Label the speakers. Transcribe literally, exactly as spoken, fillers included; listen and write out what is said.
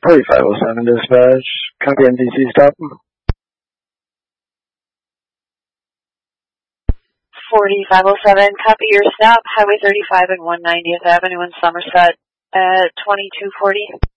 Speaker 1: forty-five oh seven dispatch. Copy M D C stop.
Speaker 2: forty-five oh seven, copy your stop, Highway thirty-five and one ninetieth Avenue in Somerset at twenty-two forty.